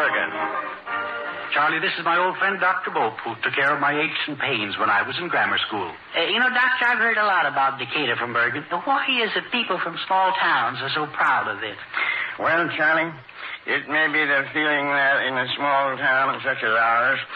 Bergen. Charlie, this is my old friend Dr. Bope, who took care of my aches and pains when I was in grammar school. Doctor, I've heard a lot about Decatur from Bergen. Why is it people from small towns are so proud of it? Well, Charlie, it may be the feeling that in a small town such as ours,